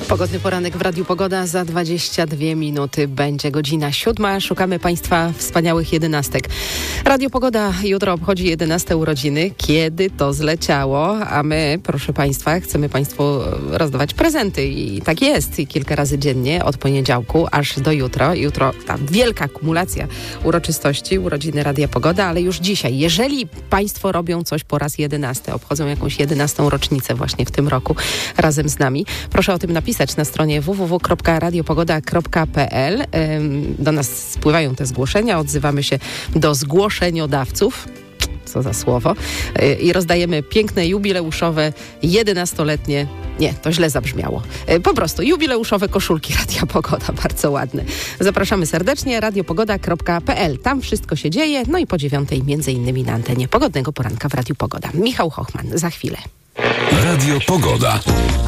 Pogodny poranek w Radiu Pogoda. Za 22 minuty będzie godzina 7. Szukamy Państwa wspaniałych jedenastek. Radio Pogoda jutro obchodzi 11 urodziny. Kiedy to zleciało? A my, proszę Państwa, chcemy Państwu rozdawać prezenty. I tak jest. I kilka razy dziennie od poniedziałku aż do jutra. Jutro ta wielka kumulacja uroczystości, urodziny Radia Pogoda, ale już dzisiaj. Jeżeli Państwo robią coś po raz 11, obchodzą jakąś 11. rocznicę właśnie w tym roku razem z nami, proszę o tym napisać na stronie www.radiopogoda.pl. Do nas spływają te zgłoszenia, odzywamy się do zgłoszeniodawców. Co za słowo. I rozdajemy piękne, jubileuszowe, 11-letnie, nie, to źle zabrzmiało. Po prostu jubileuszowe koszulki Radia Pogoda, bardzo ładne. Zapraszamy serdecznie, radiopogoda.pl. Tam wszystko się dzieje, no i po 9:00 między innymi na antenie Pogodnego Poranka w Radiu Pogoda. Michał Hochman, za chwilę. Radio Pogoda.